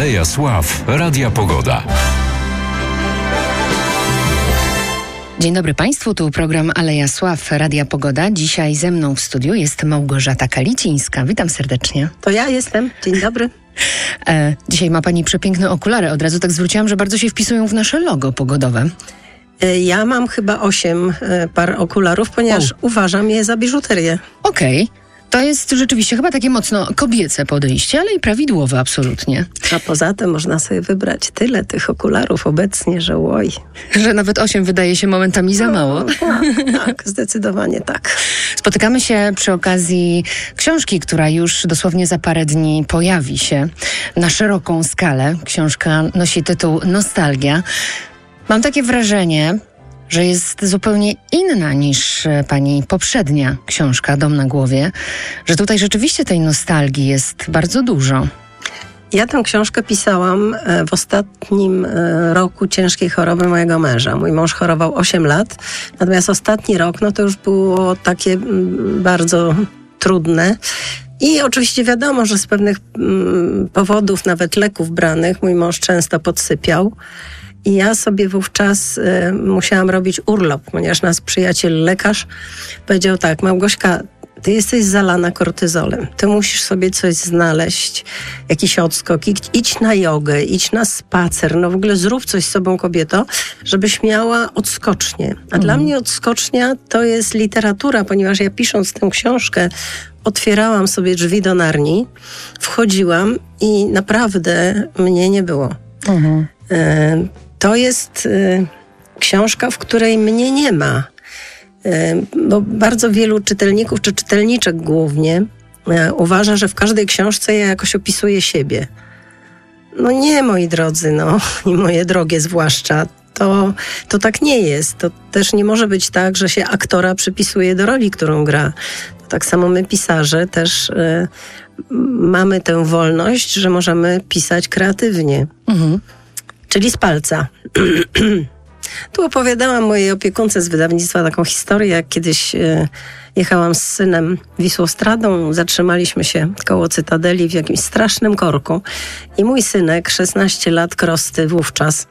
Aleja Sław Radia Pogoda. Dzień dobry Państwu, tu program Aleja Sław Radia Pogoda. Dzisiaj ze mną w studiu jest Małgorzata Kalicińska. Witam serdecznie. To ja jestem. Dzień dobry. Dzisiaj ma Pani przepiękne okulary. Od razu tak zwróciłam, że bardzo się wpisują w nasze logo pogodowe. Ja mam chyba 8 par okularów, ponieważ uważam je za biżuterię. Okej. To jest rzeczywiście chyba takie mocno kobiece podejście, ale i prawidłowe absolutnie. A poza tym można sobie wybrać tyle tych okularów obecnie, że oj. Że nawet 8 wydaje się momentami za mało. Tak, zdecydowanie tak. Spotykamy się przy okazji książki, która już dosłownie za parę dni pojawi się na szeroką skalę. Książka nosi tytuł Nostalgia. Mam takie wrażenie, że jest zupełnie inna niż pani poprzednia książka Dom na głowie, że tutaj rzeczywiście tej nostalgii jest bardzo dużo. Ja tę książkę pisałam w ostatnim roku ciężkiej choroby mojego męża. Mój mąż chorował 8 lat, natomiast ostatni rok, to już było takie bardzo trudne. I oczywiście wiadomo, że z pewnych powodów, nawet leków branych, mój mąż często podsypiał. I ja sobie wówczas musiałam robić urlop, ponieważ nasz przyjaciel lekarz powiedział tak: Małgośka, ty jesteś zalana kortyzolem. Ty musisz sobie coś znaleźć, jakiś odskok. Idź na jogę, idź na spacer. W ogóle zrób coś z sobą, kobieto, żebyś miała odskocznię. A dla mnie odskocznia to jest literatura, ponieważ ja pisząc tę książkę otwierałam sobie drzwi do Narni, wchodziłam i naprawdę mnie nie było. To jest książka, w której mnie nie ma. Bo bardzo wielu czytelników, czy czytelniczek głównie, uważa, że w każdej książce ja jakoś opisuję siebie. Nie, moi drodzy, i moje drogie zwłaszcza. To tak nie jest. To też nie może być tak, że się aktora przypisuje do roli, którą gra. To tak samo my, pisarze, też mamy tę wolność, że możemy pisać kreatywnie. Czyli z palca. Tu opowiadałam mojej opiekunce z wydawnictwa taką historię, jak kiedyś jechałam z synem Wisłostradą, zatrzymaliśmy się koło Cytadeli w jakimś strasznym korku i mój synek, 16 lat, Krosty wówczas,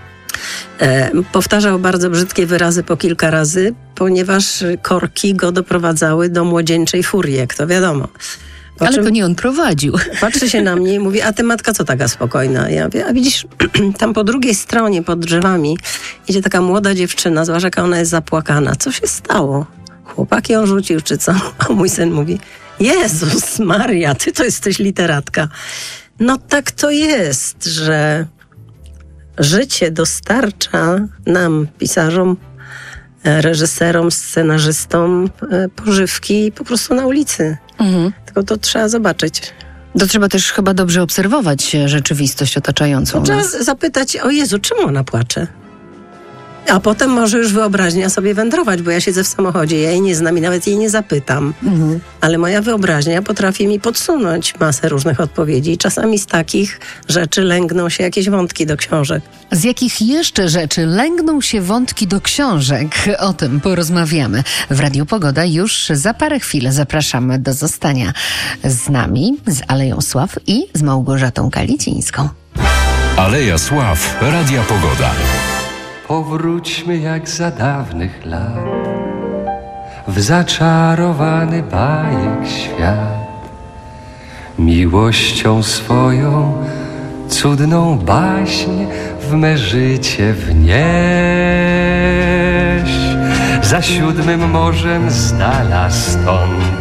powtarzał bardzo brzydkie wyrazy po kilka razy, ponieważ korki go doprowadzały do młodzieńczej furii, jak to wiadomo. Ale to nie on prowadził. Patrzy się na mnie i mówi: a ty, matka, co taka spokojna? Ja mówię: a widzisz, tam po drugiej stronie, pod drzewami, idzie taka młoda dziewczyna, zobacz, jaka ona jest zapłakana. Co się stało? Chłopak ją rzucił, czy co? A mój syn mówi: Jezus Maria, ty to jesteś literatka. Tak to jest, że życie dostarcza nam, pisarzom, reżyserom, scenarzystom, pożywki po prostu na ulicy. Tylko to trzeba zobaczyć. To trzeba też chyba dobrze obserwować rzeczywistość otaczającą nas. Trzeba zapytać: o Jezu, czemu ona płacze? A potem może już wyobraźnia sobie wędrować, bo ja siedzę w samochodzie, ja jej nie znam i nawet jej nie zapytam. Ale moja wyobraźnia potrafi mi podsunąć masę różnych odpowiedzi i czasami z takich rzeczy lęgną się jakieś wątki do książek. Z jakich jeszcze rzeczy lęgną się wątki do książek? O tym porozmawiamy. W Radiu Pogoda już za parę chwil zapraszamy do zostania z nami, z Aleją Sław i z Małgorzatą Kalicińską. Aleja Sław Radia Pogoda. Powróćmy jak za dawnych lat w zaczarowany bajek świat. Miłością swoją cudną baśń w me życie wnieść. Za 7 morzem z dala stąd